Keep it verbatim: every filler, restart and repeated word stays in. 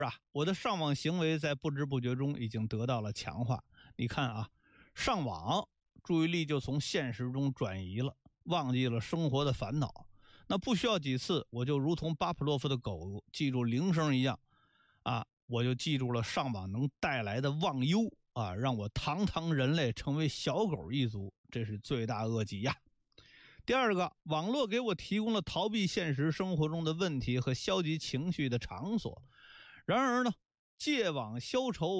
啊，我的上网行为在不知不觉中已经得到了强化。你看啊，上网注意力就从现实中转移了，忘记了生活的烦恼。那不需要几次，我就如同巴甫洛夫的狗记住铃声一样啊，我就记住了上网能带来的忘忧啊，让我堂堂人类成为小狗一族，这是罪大恶极呀。第二个，网络给我提供了逃避现实生活中的问题和消极情绪的场所。然而呢，借网消愁